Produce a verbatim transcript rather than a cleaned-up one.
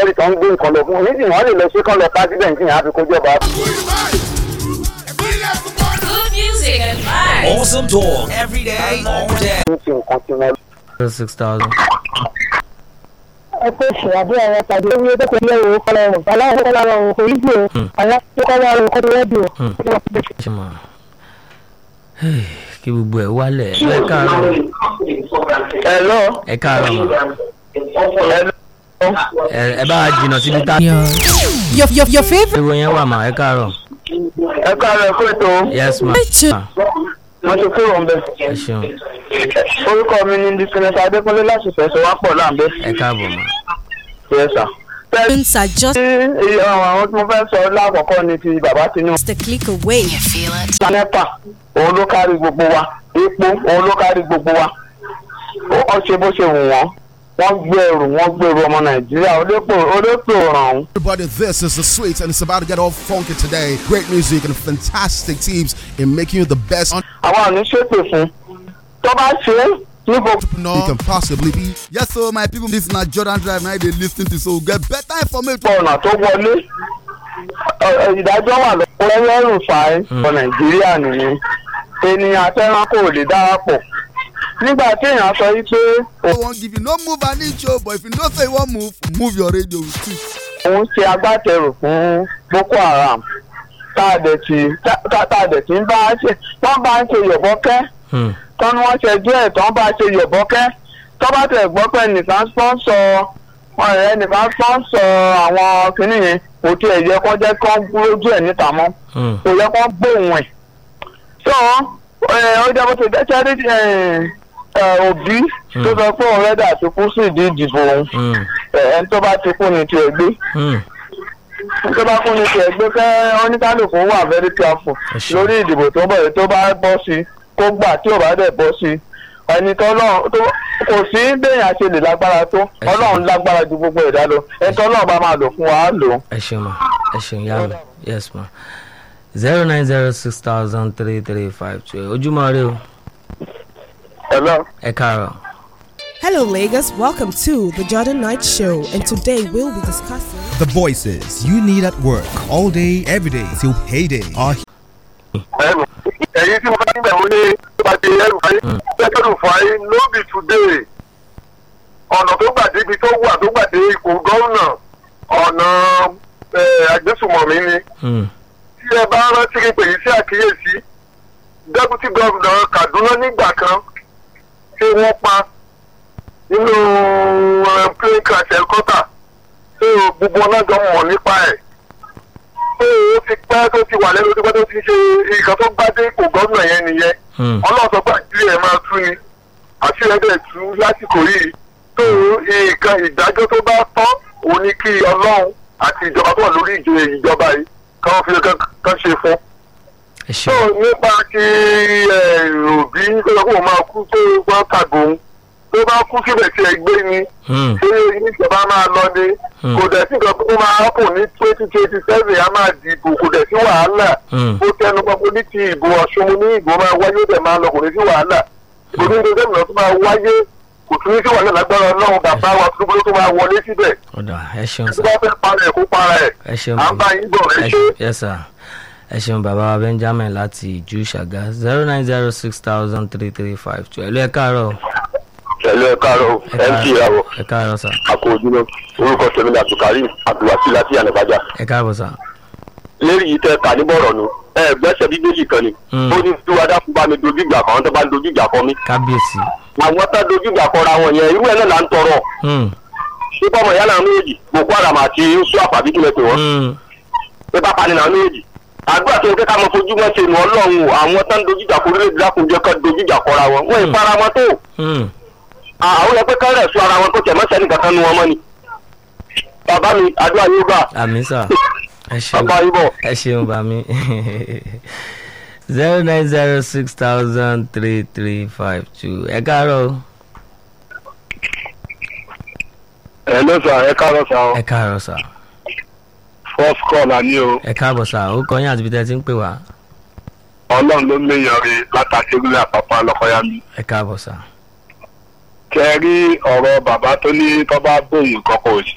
lọ́rí tó ń gbé nǹkan lọ fún un nísìnyí wọ́n lè lọ ṣe kán lọ president yẹn àfi kó jọba. Good music and vibes. Awesome talk every day, all day. ń ṣe nǹkan tí wọ́n. six thousand. ẹ kó ṣèwádìí àwọn pàdé lórí ẹgbẹ́ pẹ̀lú ẹ̀rọ kọlọ́run aláwọ̀ kọlọ́run kò rí bí o àwọn tó kọ́ wá lọ kọ́ tó rẹ́dì o. ṣe mọ̀ kí gbogbo ẹ̀ wálẹ̀ ẹ káàárọ̀. Hello. ẹ káàárọ̀ mọ̀. Hello. ẹ bá a jìnnà síbi tá. Your, your, your favorite? ìwọ yẹn wà mà ẹ káàárọ̀. ẹ káàárọ̀ ẹ kó ètò. yes ma. mo ti kúrò ń bẹ. ẹ ṣeun. orúkọ mi ni dikinesa adékúnlé láti fẹsẹ̀ wá pọ̀ láǹbẹ́. ẹ káàbọ̀ mọ̀. yes sir. Parents are just tí àwọn tí mo fẹ́ sọ lákọ̀ọ́kọ́ ni ti bàbá Tinubu. a click away. nepa òun ló kárí gbogbo wa epo òun ló kárí gbogbo wa ó ṣe bó ṣe wù wọ́n wọ́n gbèrú wọ́n gbèrú ọmọ nàìjíríà olóòpò olóòpò ràn. Everybody, this is the Sweets, and it's about to get all funky today. Great music and fantastic teams in making you the best àwa ò ní ṣépè fún tó bá ṣe é ní gbogbo. entrepreneur you can possibly be. Yes, so my people, this is not Jordan Drive. Now they listen to so get better information. ọ̀nà tó wọlé ìdájọ́ wà lọ́wọ́ ẹlẹ́rù fàáyé ọmọ nàìjíríà nìyẹn ènìyàn àtẹ̀ránkò ò lè darapọ̀ nígbà tí èèyàn sọ yìí pé I won't give you no move an inch, oh, but if you don't say you want move, move your radio. òun ṣe agbátẹrù fún Boko Haram tá a dẹ̀ tí tá a dẹ̀ tí ń bá ṣe wọ́n bá ń ṣe yọ̀bọ́kẹ́ tọ́nu wọ́n ṣe díẹ̀ tán bá ṣe yọ̀bọ́kẹ́ tó bá tẹ̀ gbọ́ pé nìkan sponsor ọ̀rẹ́ nìkan sponsor àwọn kìnnì yẹn kò tiẹ̀ yẹ kó jẹ́ kó lójú ẹ̀ níta mọ́ kò yẹ kó gbóhùn ẹ̀ so ó jẹ́ bó ṣe dẹ́sẹ̀ rí Òbí tó sọ pé òun rẹ́dà ti kú sí ìdí ìdìbò òun ẹni tó bá ti kú ni tiẹ̀ gbé ẹni tó bá kú ni tiẹ̀ gbé kẹ́ oníkálùkù wà very careful lórí ìdìbò tó bọ̀ tó bá bọ́ sí kó gbà tí ò bá dẹ̀ bọ́ sí ẹni tó kò sí bẹ́ẹ̀ àṣẹ lè lágbára tó Ọlọ́run lágbára ju gbogbo ẹ̀dá lọ ẹni tó Ọlọ́run bá máa lò fún wa á lò. ẹ ṣeun ma ẹ ṣeun yá mi yes ma zero nine zero six thousand three three five two ojúmọ́ rẹ o. Hello. ẹ káàárọ̀. Hello, Lagos. Welcome to the Jordan Night Show, and today we'll be discussing the voices you need at work all day, every day till payday are ẹ̀yin tí mo bá níbẹ̀ wọ́n ní ìpàdé ẹrù fàáyé ẹgbẹ́rún fàáyé no be today ọ̀nà tó gbàdé ibi tó wà tó gbàdé ipò gómìnà ọ̀nà agbésùmọ̀mí ni tí ẹ bá rántí pé yìí sí àkíyèsí deputy governor Kaduna nígbà kan tí wọ́n pa nínú plane crash helicopter tó gbogbo ọlọ́jọ́ mọ̀ nípa ẹ̀ tó o ti pẹ́ tó ti wà lẹ́nu tó pẹ́ tó ti ṣe nǹkan tó gbádé ipò gómìnà yẹn nìyẹn ọlọ́run sọ pé àṣírí ẹ̀ máa tú ni àṣírí ẹ̀ dẹ̀ tú lásìkò yìí tó nǹkan ìdájọ́ tó bá tọ́ òun ni kí ọlọ́run àti ìjọba tó wà lórí ìjọba yìí káwọn fi kán ṣe fún. tó nípa kí Òbí tó yẹ kó máa kú tó gbọ́ kàgbóhùn tó bá kú síbẹ̀ tí ẹ gbé ni ṣé ìjọba máa lọ ni kò dẹ̀ sí nǹkan tó máa hapò ní twenty twenty seven a máa dìbò kò dẹ̀ sí wàhálà ó tẹnu pọ́pọ́ ní ti ìbò Ọ̀ṣun ní ìbò máa wáyé ó dẹ̀ máa lọ kò ní sí wàhálà ìbò ní ìdíje mìíràn tó máa wáyé kò tún ní sí wàhálà lágbára Ọlọ́run bàbá wa tó tó máa wọlé síbẹ̀ tó bá fẹ́ para ẹ̀ kó para ẹ̀ à ń bá yín bọ̀ ẹ ṣe. ẹ ṣeun bàbá wa Benjamin láti ìjú ṣàgá zero nine zero six thousand three three five two ẹ̀lú ẹ̀ káàárọ̀. ẹ̀lú ẹ̀ káàárọ̀ mc ìràwọ̀ ẹ̀ káàárọ̀ sà. àkójúná orúkọ tèmi ní Abdulkarim Abdulwasi láti Ànàbájá. ẹ̀ káàbọ̀ sà. lérí yìí tẹ́ ta ní bọ̀rọ̀ nu ẹ gbẹ́sẹ̀ bíbélì kan ni ó ní tí wàá dákú bá mi dojú ìjà kan àwọn tó bá dojú ìjà kan mi. kábíyèsí. àwọn tó dojú ìjà kọra wọn yẹn irú ẹ̀ náà là ń tọrọ. ṣé bọ́mọ ìyá náà méjì Boko Haram àti oṣù àpàbí kí lè pè wọ́n. pé bàbá ni náà méjì àdúrà tó ń kẹ́kẹ́ máa fojú wọn ṣe nù Ọlọ́run àwọn tó ń dojú ìjà kọra lórí ìdákùnjẹ́ kan dojú ìjà kọra wọn wọ́n ì para wọn tó. àwọn yẹn pé kẹ́rẹ̀ sọ ara wọn tó tẹ̀ mọ́sẹ̀ nìkan kan nu wọn mọ́ ni. bàbá mi àdúrà yóò gbà. àmín sà ẹ ṣeun bàbá yìí bọ̀. ẹ ṣeun bá mi zero nine zero six thousand three three five two ẹ káàárọ̀. ẹ ló sà ẹ káàárọ̀ sà o. ẹ káàárọ̀ sà. first call la ní o. ẹ káàbọ̀ sà ó kọ́ yín àti ibi tẹ́ ti ń pè wá. Ọlọ́run ló méyàn rí látàkì ìlú àpapọ̀ lọ́kọ́yà mi. ẹ káàbọ̀ sà. kẹ rí ọ̀rọ̀ bàbá tó ní tó bá bóun kọ́kọ́ òsì